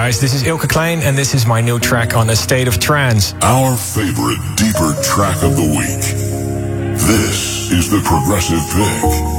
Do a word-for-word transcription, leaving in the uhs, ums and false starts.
guys, this is Ilke Klein and this is my new track on A State of Trance. Our favorite deeper track of the week. This is the Progressive Pick.